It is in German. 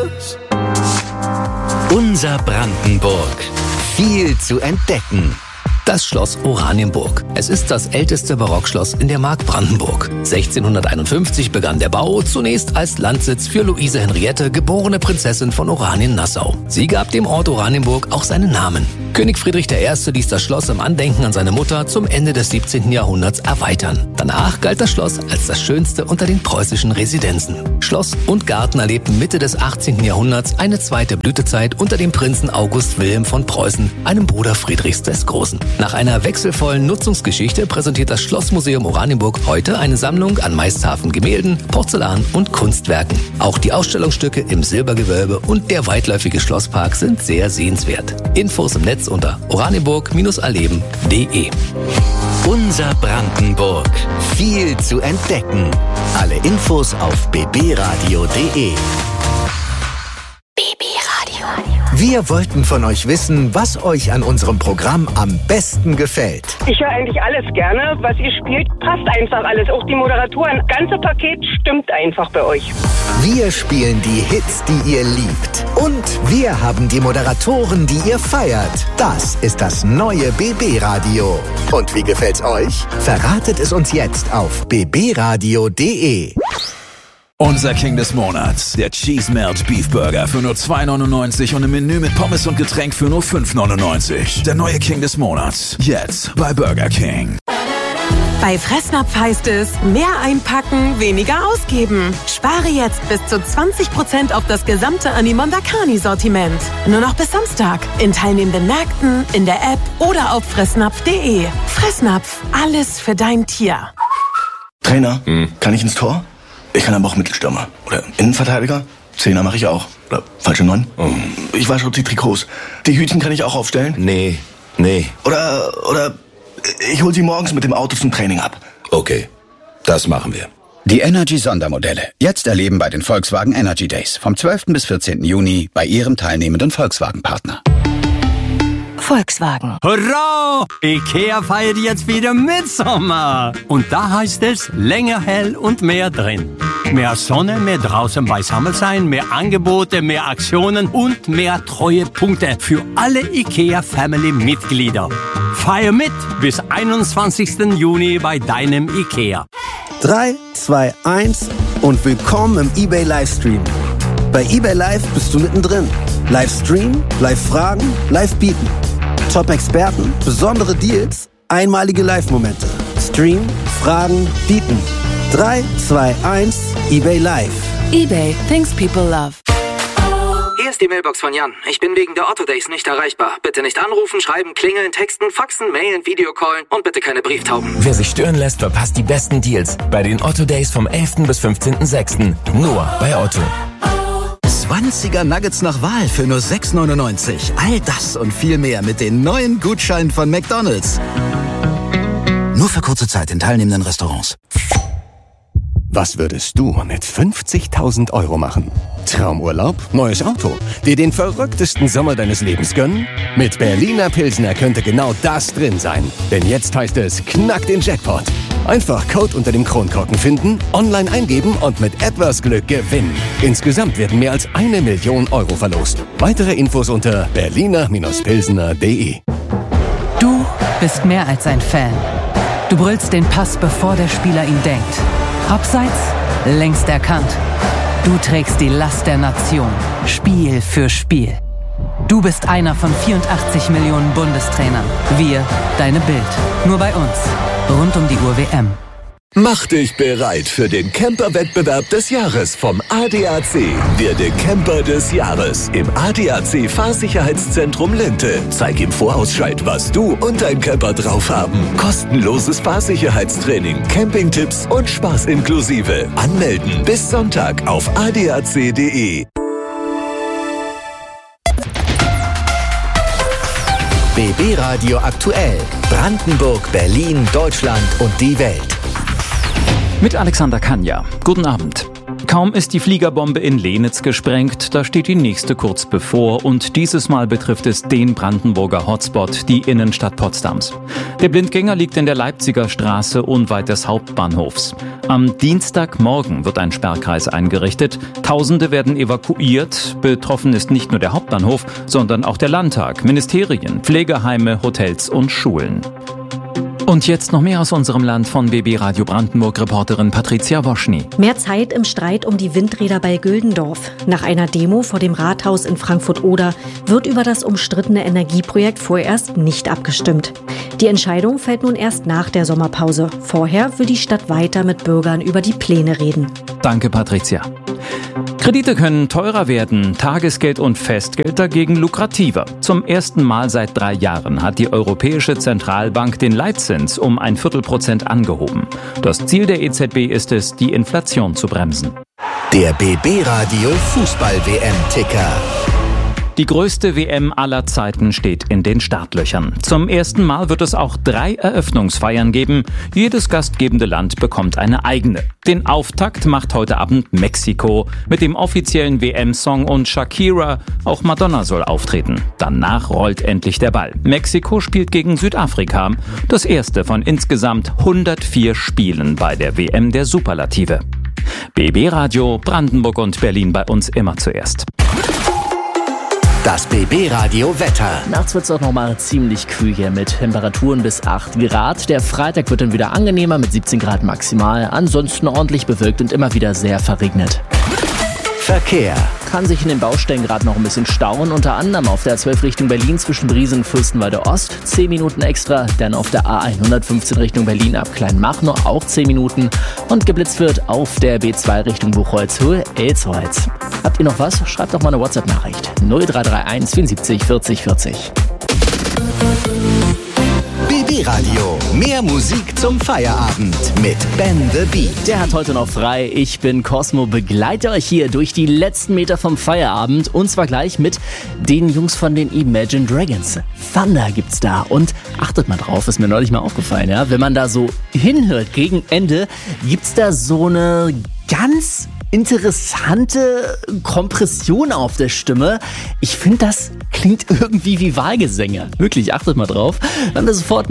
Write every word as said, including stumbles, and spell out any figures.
los. Unser Brandenburg. Viel zu entdecken. Das Schloss Oranienburg. Es ist das älteste Barockschloss in der Mark Brandenburg. sechzehnhunderteinundfünfzig begann der Bau, zunächst als Landsitz für Luise Henriette, geborene Prinzessin von Oranien-Nassau. Sie gab dem Ort Oranienburg auch seinen Namen. König Friedrich der Erste ließ das Schloss im Andenken an seine Mutter zum Ende des siebzehnten Jahrhunderts erweitern. Danach galt das Schloss als das schönste unter den preußischen Residenzen. Schloss und Garten erlebten Mitte des achtzehnten Jahrhunderts eine zweite Blütezeit unter dem Prinzen August Wilhelm von Preußen, einem Bruder Friedrichs des Großen. Nach einer wechselvollen Nutzungsgeschichte präsentiert das Schlossmuseum Oranienburg heute eine Sammlung an meist Gemälden, Porzellan und Kunstwerken. Auch die Ausstellungsstücke im Silbergewölbe und der weitläufige Schlosspark sind sehr sehenswert. Infos im Netz unter oranienburg erleben punkt de. Unser Brandenburg. Viel zu entdecken. Alle Infos auf b b radio punkt de. B B Radio. Wir wollten von euch wissen, was euch an unserem Programm am besten gefällt. Ich höre eigentlich alles gerne. Was ihr spielt, passt einfach alles. Auch die Moderatoren. Das ganze Paket stimmt einfach bei euch. Wir spielen die Hits, die ihr liebt. Und wir haben die Moderatoren, die ihr feiert. Das ist das neue B B Radio. Und wie gefällt's euch? Verratet es uns jetzt auf b b radio punkt de. Unser King des Monats, der Cheese Melt Beef Burger für nur zwei neunundneunzig und im Menü mit Pommes und Getränk für nur fünf neunundneunzig. Der neue King des Monats, jetzt bei Burger King. Bei Fressnapf heißt es, mehr einpacken, weniger ausgeben. Spare jetzt bis zu zwanzig Prozent auf das gesamte Animonda Carni-Sortiment. Nur noch bis Samstag. In teilnehmenden Märkten, in der App oder auf fressnapf punkt de. Fressnapf, alles für dein Tier. Trainer, hm. kann ich ins Tor? Ich kann aber auch Mittelstürmer. Oder Innenverteidiger. Zehner mache ich auch. Oder falsche Neun. Oh. Ich wasche die Trikots. Die Hütchen kann ich auch aufstellen? Nee, nee. Oder, oder ich hole sie morgens mit dem Auto zum Training ab. Okay, das machen wir. Die Energy-Sondermodelle. Jetzt erleben bei den Volkswagen Energy Days. Vom zwölften bis vierzehnten Juni bei Ihrem teilnehmenden Volkswagen-Partner. Volkswagen. Hurra! IKEA feiert jetzt wieder Mitsommer. Und da heißt es länger hell und mehr drin. Mehr Sonne, mehr draußen beisammen sein, mehr Angebote, mehr Aktionen und mehr Treuepunkte für alle IKEA-Family-Mitglieder. Feier mit bis einundzwanzigsten Juni bei deinem IKEA. drei, zwei, eins und willkommen im eBay Livestream. Bei eBay Live bist du mittendrin. Livestream, Live-Fragen, Live-Bieten. Top-Experten, besondere Deals, einmalige Live-Momente. Stream, Fragen, Bieten. drei, zwei, eins, eBay Live. eBay, things people love. Hier ist die Mailbox von Jan. Ich bin wegen der Otto Days nicht erreichbar. Bitte nicht anrufen, schreiben, klingeln, texten, faxen, mailen, Videocallen und bitte keine Brieftauben. Wer sich stören lässt, verpasst die besten Deals bei den Otto Days vom elften bis fünfzehnten sechsten Nur bei Otto. zwanziger Nuggets nach Wahl für nur sechs neunundneunzig. All das und viel mehr mit den neuen Gutscheinen von McDonald's. Nur für kurze Zeit in teilnehmenden Restaurants. Was würdest du mit fünfzigtausend Euro machen? Traumurlaub? Neues Auto? Dir den verrücktesten Sommer deines Lebens gönnen? Mit Berliner Pilsner könnte genau das drin sein. Denn jetzt heißt es, knack den Jackpot. Einfach Code unter dem Kronkorken finden, online eingeben und mit etwas Glück gewinnen. Insgesamt werden mehr als eine Million Euro verlost. Weitere Infos unter berliner Pilsner punkt de. Du bist mehr als ein Fan. Du brüllst den Pass, bevor der Spieler ihn denkt. Abseits, längst erkannt. Du trägst die Last der Nation, Spiel für Spiel. Du bist einer von vierundachtzig Millionen Bundestrainern. Wir, deine Bild. Nur bei uns. Rund um die Uhr W M. Mach dich bereit für den Camper-Wettbewerb des Jahres vom A D A C. Werde Camper des Jahres im A D A C Fahrsicherheitszentrum Linte. Zeig im Vorausschalt, was du und dein Camper drauf haben. Kostenloses Fahrsicherheitstraining, Campingtipps und Spaß inklusive. Anmelden bis Sonntag auf a d a c punkt de. B B Radio aktuell. Brandenburg, Berlin, Deutschland und die Welt. Mit Alexander Kanja. Guten Abend. Kaum ist die Fliegerbombe in Lenitz gesprengt, da steht die nächste kurz bevor und dieses Mal betrifft es den Brandenburger Hotspot, die Innenstadt Potsdams. Der Blindgänger liegt in der Leipziger Straße unweit des Hauptbahnhofs. Am Dienstagmorgen wird ein Sperrkreis eingerichtet, Tausende werden evakuiert, betroffen ist nicht nur der Hauptbahnhof, sondern auch der Landtag, Ministerien, Pflegeheime, Hotels und Schulen. Und jetzt noch mehr aus unserem Land von B B Radio Brandenburg-Reporterin Patricia Woschny. Mehr Zeit im Streit um die Windräder bei Güldendorf. Nach einer Demo vor dem Rathaus in Frankfurt-Oder wird über das umstrittene Energieprojekt vorerst nicht abgestimmt. Die Entscheidung fällt nun erst nach der Sommerpause. Vorher will die Stadt weiter mit Bürgern über die Pläne reden. Danke, Patricia. Kredite können teurer werden, Tagesgeld und Festgeld dagegen lukrativer. Zum ersten Mal seit drei Jahren hat die Europäische Zentralbank den Leitzins um ein Viertelprozent angehoben. Das Ziel der E Z B ist es, die Inflation zu bremsen. Der B B Radio Fußball-W M-Ticker. Die größte W M aller Zeiten steht in den Startlöchern. Zum ersten Mal wird es auch drei Eröffnungsfeiern geben. Jedes gastgebende Land bekommt eine eigene. Den Auftakt macht heute Abend Mexiko mit dem offiziellen W M-Song und Shakira. Auch Madonna soll auftreten. Danach rollt endlich der Ball. Mexiko spielt gegen Südafrika. Das erste von insgesamt hundertvier Spielen bei der W M der Superlative. B B Radio, Brandenburg und Berlin bei uns immer zuerst. Das B B Radio Wetter. Nachts wird es auch nochmal ziemlich kühl hier mit Temperaturen bis acht Grad. Der Freitag wird dann wieder angenehmer mit siebzehn Grad maximal. Ansonsten ordentlich bewölkt und immer wieder sehr verregnet. Verkehr. Kann sich in den Baustellen gerade noch ein bisschen stauen. Unter anderem auf der A zwölf Richtung Berlin zwischen Briesen und Fürstenwalde Ost. zehn Minuten extra. Dann auf der A hundertfünfzehn Richtung Berlin ab Kleinmachnow auch zehn Minuten. Und geblitzt wird auf der B zwei Richtung Buchholz-Höhe Elzholz. Habt ihr noch was? Schreibt doch mal eine WhatsApp-Nachricht. null drei drei eins vierundsiebzig vierzig vierzig. B B Radio. Mehr Musik zum Feierabend mit Ben the Beat. Der hat heute noch frei. Ich bin Cosmo, begleite euch hier durch die letzten Meter vom Feierabend. Und zwar gleich mit den Jungs von den Imagine Dragons. Thunder gibt's da. Und achtet mal drauf, ist mir neulich mal aufgefallen, ja. Wenn man da so hinhört gegen Ende, gibt's da so eine ganz interessante Kompression auf der Stimme. Ich finde, das klingt irgendwie wie Wahlgesänge. Wirklich, achtet mal drauf. Dann haben wir sofort